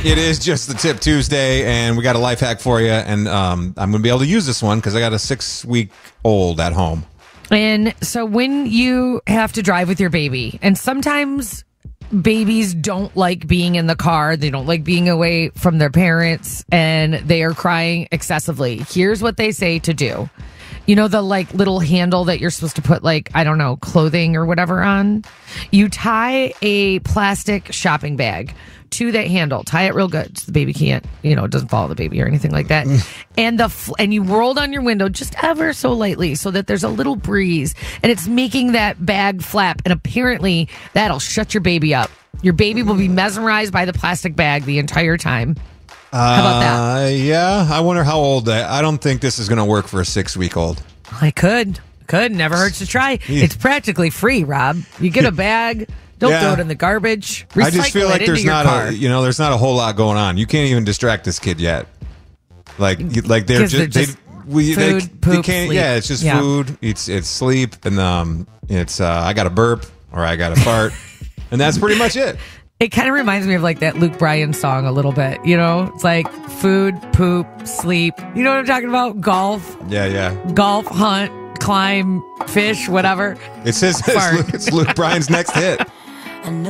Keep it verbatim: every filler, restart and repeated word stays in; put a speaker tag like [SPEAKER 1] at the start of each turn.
[SPEAKER 1] It is just the Tip Tuesday, and we got a life hack for you. And um, I'm going to be able to use this one because I got a six-week-old at home.
[SPEAKER 2] And so when you have to drive with your baby, and sometimes babies don't like being in the car, they don't like being away from their parents, and they are crying excessively. Here's what they say to do. You know, the like little handle that you're supposed to put like, I don't know, clothing or whatever on? You tie a plastic shopping bag to that handle, tie it real good so the baby can't, you know, it doesn't follow the baby or anything like that. and the fl- and you roll down your window just ever so lightly so that there's a little breeze and it's making that bag flap. And apparently that'll shut your baby up. Your baby will be mesmerized by the plastic bag the entire time. How about that?
[SPEAKER 1] Uh, yeah, I wonder how old. I, I don't think this is going to work for a six-week-old.
[SPEAKER 2] I could. Could. Never hurts to try. It's practically free, Rob. You get a bag. Don't
[SPEAKER 1] Yeah.
[SPEAKER 2] throw it in the garbage. Recycle
[SPEAKER 1] I just feel like
[SPEAKER 2] it
[SPEAKER 1] there's
[SPEAKER 2] into your
[SPEAKER 1] not
[SPEAKER 2] car.
[SPEAKER 1] a, you know, there's not a whole lot going on. You can't even distract this kid yet. Like, you- like they're
[SPEAKER 2] 'Cause
[SPEAKER 1] just,
[SPEAKER 2] they're
[SPEAKER 1] they,
[SPEAKER 2] just
[SPEAKER 1] we,
[SPEAKER 2] food,
[SPEAKER 1] they, they
[SPEAKER 2] poop,
[SPEAKER 1] can't.
[SPEAKER 2] sleep.
[SPEAKER 1] Yeah, it's just
[SPEAKER 2] Yeah.
[SPEAKER 1] food. It's it's sleep, and um, it's uh, I got to burp or I got to fart, and that's pretty much it.
[SPEAKER 2] It kind of reminds me of like that Luke Bryan song a little bit. You know, it's like food, poop, sleep. You know what I'm talking about? Golf,
[SPEAKER 1] Yeah, yeah.
[SPEAKER 2] golf, hunt, climb, fish, whatever.
[SPEAKER 1] It says
[SPEAKER 2] Fart.
[SPEAKER 1] it's, it's Luke Bryan's next hit.